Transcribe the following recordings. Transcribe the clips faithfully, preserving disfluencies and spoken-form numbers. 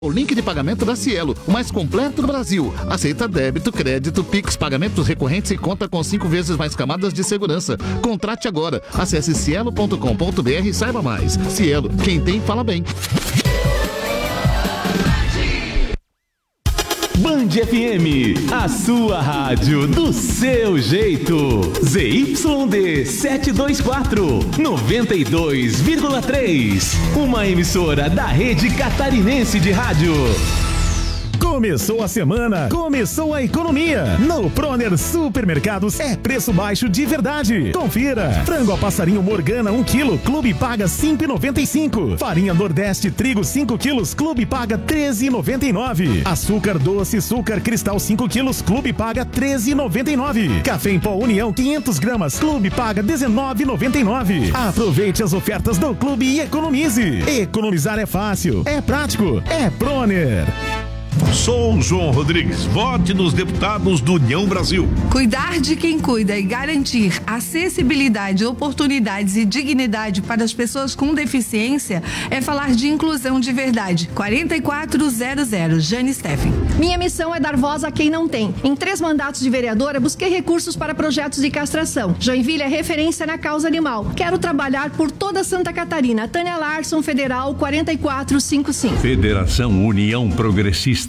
O link de pagamento da Cielo, o mais completo do Brasil. Aceita débito, crédito, Pix, pagamentos recorrentes e conta com cinco vezes mais camadas de segurança. Contrate agora. Acesse cielo ponto com ponto br e saiba mais. Cielo, quem tem, fala bem. Band F M, a sua rádio do seu jeito. Z Y D setecentos e vinte e quatro, noventa e dois vírgula três. Uma emissora da Rede Catarinense de Rádio. Começou a semana, começou a economia. No Proner Supermercados é preço baixo de verdade. Confira. Frango a passarinho Morgana um quilo, Clube paga cinco reais e noventa e cinco centavos. Farinha Nordeste Trigo cinco quilos, Clube paga treze reais e noventa e nove centavos. Açúcar doce Açúcar Cristal cinco quilos, Clube paga treze reais e noventa e nove centavos. Café em pó União quinhentas gramas, Clube paga dezenove reais e noventa e nove centavos. Aproveite as ofertas do Clube e economize. Economizar é fácil, é prático, é Proner. Sou João Rodrigues. Vote nos deputados do União Brasil. Cuidar de quem cuida e garantir acessibilidade, oportunidades e dignidade para as pessoas com deficiência é falar de inclusão de verdade. quarenta e quatro zero zero, Jane Steffen. Minha missão é dar voz a quem não tem. Em três mandatos de vereadora, busquei recursos para projetos de castração. Joinville é referência na causa animal. Quero trabalhar por toda Santa Catarina. Tânia Larson, Federal quarenta e quatro cinquenta e cinco. Federação União Progressista.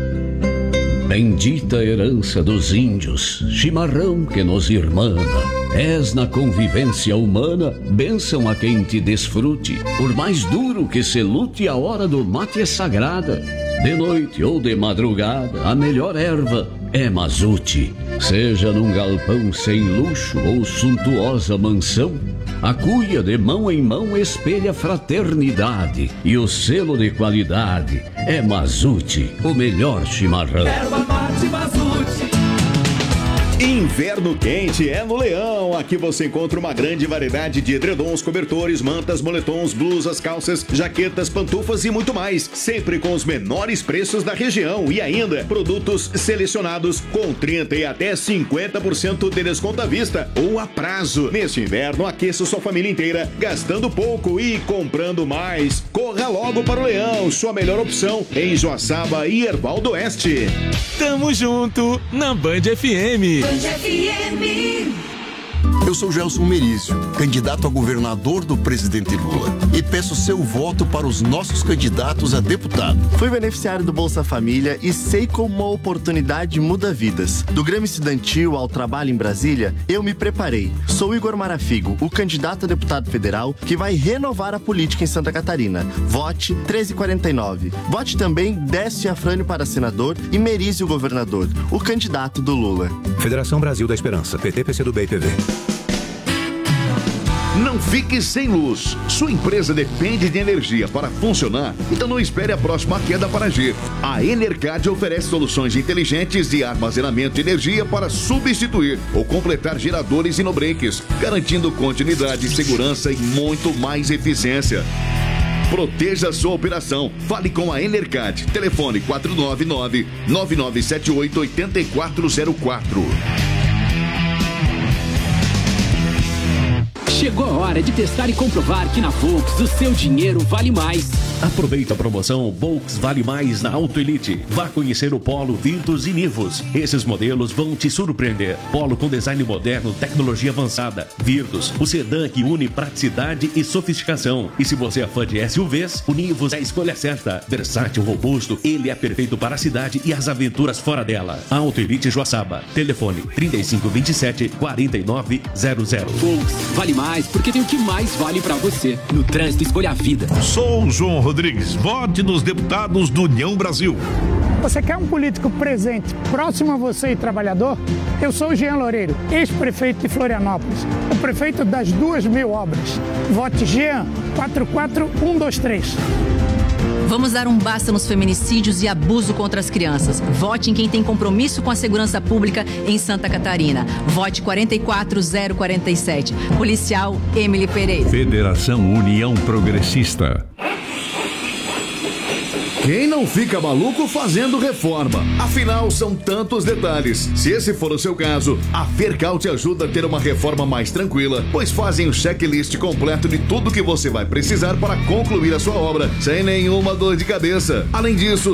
Bendita herança dos índios, chimarrão que nos irmana. És na convivência humana, bênção a quem te desfrute. Por mais duro que se lute, a hora do mate é sagrada. De noite ou de madrugada, a melhor erva é mazute. Seja num galpão sem luxo ou suntuosa mansão, a cuia de mão em mão espelha fraternidade. E o selo de qualidade é Mazute, o melhor chimarrão. Erva mate Mazute. Inverno quente é no Leão. Aqui você encontra uma grande variedade de edredons, cobertores, mantas, moletons, blusas, calças, jaquetas, pantufas e muito mais. Sempre com os menores preços da região e ainda produtos selecionados com trinta e até cinquenta por cento de desconto à vista ou a prazo. Neste inverno, aqueça sua família inteira, gastando pouco e comprando mais. Corra logo para o Leão, sua melhor opção em Joaçaba e Erval do Oeste. Tamo junto na Band F M. Band F M. Eu sou Gelson Merizio, candidato a governador do presidente Lula, e peço seu voto para os nossos candidatos a deputado. Fui beneficiário do Bolsa Família e sei como uma oportunidade muda vidas. Do Grêmio Estudantil ao trabalho em Brasília, eu me preparei. Sou Igor Marafigo, o candidato a deputado federal que vai renovar a política em Santa Catarina. Vote treze quarenta e nove. Vote também Décio Afrânio para senador e Merizio governador, o candidato do Lula. Federação Brasil da Esperança, P T, P C do B e P V. Não fique sem luz. Sua empresa depende de energia para funcionar, então não espere a próxima queda para agir. A Enercad oferece soluções inteligentes de armazenamento de energia para substituir ou completar geradores e no-breaks, garantindo continuidade, segurança e muito mais eficiência. Proteja sua operação. Fale com a Enercad. Telefone quatro nove nove, nove nove sete oito, oito quatro zero quatro. Chegou a hora de testar e comprovar que na Volks o seu dinheiro vale mais. Aproveita a promoção Volks Vale Mais na Auto Elite. Vá conhecer o Polo, Virtus e Nivus. Esses modelos vão te surpreender. Polo com design moderno, tecnologia avançada. Virtus, o sedã que une praticidade e sofisticação. E se você é fã de S U Vs, o Nivus é a escolha certa. Versátil, robusto, ele é perfeito para a cidade e as aventuras fora dela. Auto Elite Joaçaba. Telefone trinta e cinco, vinte e sete, quarenta e nove zero zero. Volks Vale Mais porque tem o que mais vale pra você. No trânsito, escolha a vida. Sou João Rodrigues. Vote nos deputados do União Brasil. Você quer um político presente, próximo a você e trabalhador? Eu sou o Jean Loureiro, ex-prefeito de Florianópolis, o prefeito das duas mil obras. Vote Jean quatro quatro um dois três. Vamos dar um basta nos feminicídios e abuso contra as crianças. Vote em quem tem compromisso com a segurança pública em Santa Catarina. Vote quarenta e quatro zero quarenta e sete. Policial Emily Pereira. Federação União Progressista. Quem não fica maluco fazendo reforma? Afinal, são tantos detalhes. Se esse for o seu caso, a Fercal te ajuda a ter uma reforma mais tranquila, pois fazem o checklist completo de tudo que você vai precisar para concluir a sua obra, sem nenhuma dor de cabeça. Além disso,